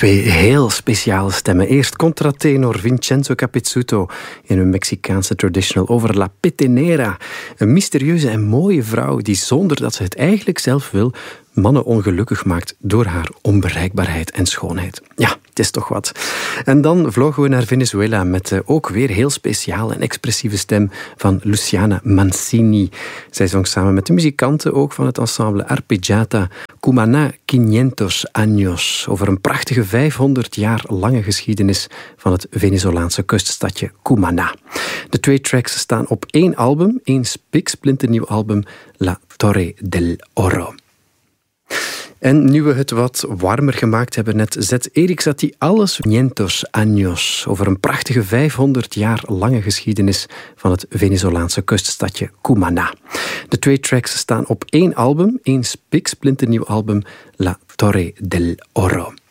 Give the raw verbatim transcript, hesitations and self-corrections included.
Twee heel speciale stemmen. Eerst contratenor Vincenzo Capizzuto in een Mexicaanse traditional over La Petenera. Een mysterieuze en mooie vrouw die zonder dat ze het eigenlijk zelf wil mannen ongelukkig maakt door haar onbereikbaarheid en schoonheid. Ja, het is toch wat. En dan vlogen we naar Venezuela met uh, ook weer heel speciaal en expressieve stem van Luciana Mancini. Zij zong samen met de muzikanten ook van het ensemble Arpeggiata Cumaná quinientos años over een prachtige vijfhonderd jaar lange geschiedenis van het Venezolaanse kuststadje Cumaná. De twee tracks staan op één album, één spiksplinternieuw album, La Torre del Oro. En nu we het wat warmer gemaakt hebben net, zet Erik Satie alles quinientos años over een prachtige vijfhonderd jaar lange geschiedenis van het Venezolaanse kuststadje Cumaná. De twee tracks staan op één album, één spiksplinternieuw album, La Torre del Oro.